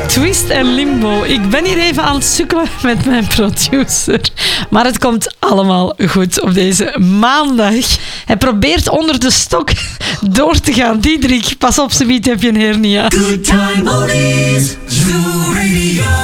Twist en Limbo. Ik ben hier even aan het sukkelen met mijn producer. Maar het komt allemaal goed op deze maandag. Hij probeert onder de stok door te gaan. Diederik, pas op, zometeen heb je een hernia. Good time oldies, Zoo Radio.